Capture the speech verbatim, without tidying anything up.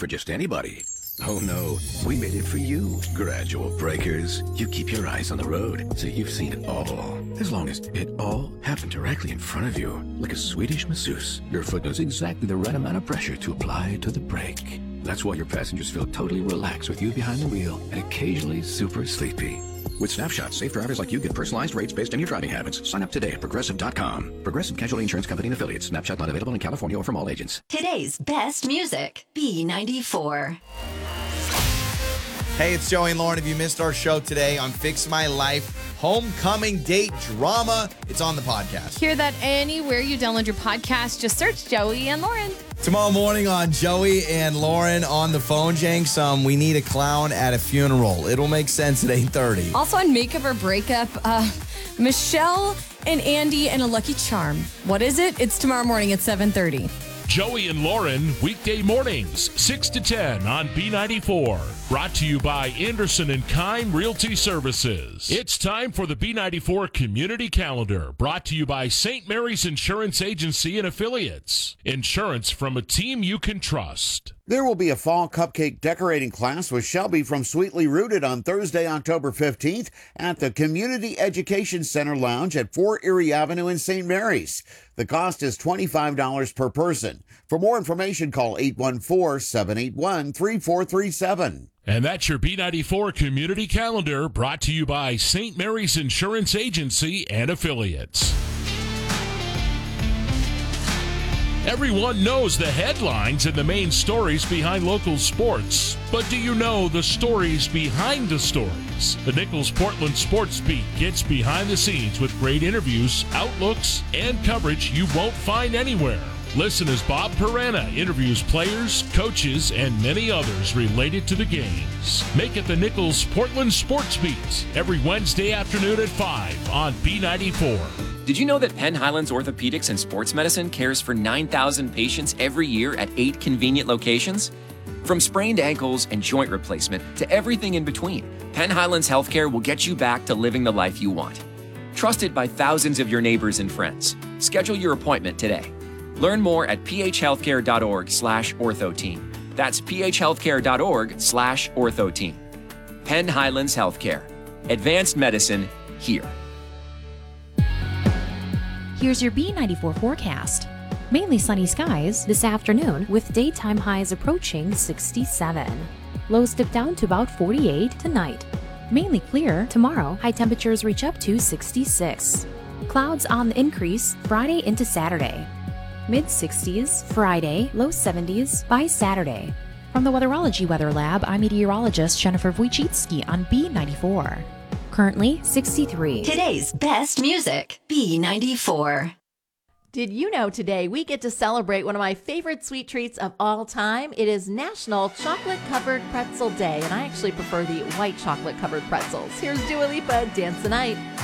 for just anybody. Oh no, we made it for you, gradual breakers. You keep your eyes on the road, so you've seen it all. As long as it all happened directly in front of you, like a Swedish masseuse, your foot knows exactly the right amount of pressure to apply to the brake. That's why your passengers feel totally relaxed with you behind the wheel and occasionally super sleepy. With Snapshot, safe drivers like you get personalized rates based on your driving habits. Sign up today at Progressive dot com. Progressive Casualty Insurance Company and Affiliates. Snapshot not available in California or from all agents. Today's best music, B ninety-four. Hey, it's Joey and Lauren. If you missed our show today on Fix My Life, homecoming date drama, it's on the podcast. Hear that anywhere you download your podcast. Just search Joey and Lauren. Tomorrow morning on Joey and Lauren on the phone, Jenks, um, we need a clown at a funeral. It'll make sense at eight thirty. Also on Makeup or Breakup, uh, Michelle and Andy and a Lucky Charm. What is it? It's tomorrow morning at seven thirty. Joey and Lauren, weekday mornings, six to ten on B ninety-four. Brought to you by Anderson and Kime Realty Services. It's time for the B ninety-four Community Calendar, brought to you by Saint Mary's Insurance Agency and Affiliates. Insurance from a team you can trust. There will be a fall cupcake decorating class with Shelby from Sweetly Rooted on Thursday, October fifteenth at the Community Education Center Lounge at four Erie Avenue in Saint Mary's. The cost is twenty-five dollars per person. For more information, call eight one four, seven eight one, three four three seven. And that's your B ninety-four Community Calendar, brought to you by Saint Mary's Insurance Agency and Affiliates. Everyone knows the headlines and the main stories behind local sports. But do you know the stories behind the stories? The Nichols Portland Sports Beat gets behind the scenes with great interviews, outlooks, and coverage you won't find anywhere. Listen as Bob Perana interviews players, coaches, and many others related to the games. Make it the Nichols Portland Sports Beat every Wednesday afternoon at five on B ninety-four. Did you know that Penn Highlands Orthopedics and Sports Medicine cares for nine thousand patients every year at eight convenient locations? From sprained ankles and joint replacement to everything in between, Penn Highlands Healthcare will get you back to living the life you want. Trusted by thousands of your neighbors and friends. Schedule your appointment today. Learn more at phhealthcare.org slash orthoteam. That's phhealthcare.org slash orthoteam. Penn Highlands Healthcare. Advanced medicine here. Here's your B ninety-four forecast. Mainly sunny skies this afternoon with daytime highs approaching sixty-seven. Lows dip down to about forty-eight tonight. Mainly clear tomorrow, high temperatures reach up to sixty-six. Clouds on the increase Friday into Saturday. Mid sixties Friday, low seventies by Saturday. From the Weatherology Weather Lab, I'm meteorologist Jennifer Wojcicki on B ninety-four. Currently sixty-three. Today's best music, B ninety-four. Did you know today we get to celebrate one of my favorite sweet treats of all time? It is National Chocolate Covered Pretzel Day, and I actually prefer the white chocolate covered pretzels. Here's Dua Lipa, Dance the Night.